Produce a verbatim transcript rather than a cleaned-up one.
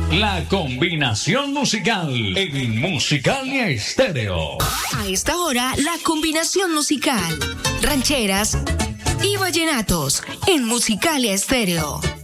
La combinación musical en Musicalia Estéreo. A esta hora, la combinación musical. Rancheras y vallenatos en Musicalia Estéreo.